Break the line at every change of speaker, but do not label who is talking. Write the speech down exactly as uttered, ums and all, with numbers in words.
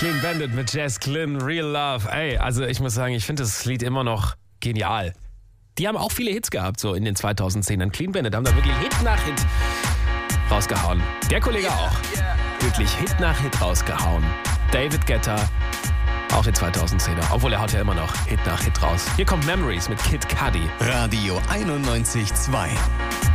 Clean Bandit mit Jess Glynn, Real Love. Ey, also ich muss sagen, ich finde das Lied immer noch genial. Die haben auch viele Hits gehabt, so in den zweitausendzehnern. Clean Bandit haben da wirklich Hit nach Hit rausgehauen. Der Kollege auch. Wirklich Hit nach Hit rausgehauen. David Guetta, auch die zweitausendzehner. Obwohl er haut ja immer noch Hit nach Hit raus. Hier kommt Memories mit Kid Cudi.
Radio einundneunzig Komma zwei.